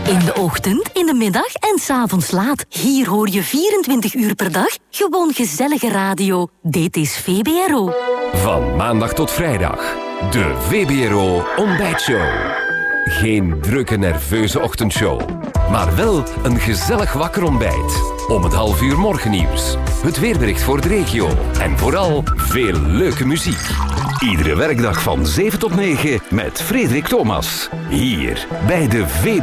In de ochtend, in de middag en 's avonds laat. Hier hoor je 24 uur per dag gewoon gezellige radio. Dit is VBRO. Van maandag tot vrijdag. De VBRO Ontbijtshow. Geen drukke, nerveuze ochtendshow. Maar wel een gezellig wakker ontbijt. Om het 12:30 morgennieuws. Het weerbericht voor de regio. En vooral veel leuke muziek. Iedere werkdag van 7 tot 9 met Frederik Thomas. Hier bij de VBRO.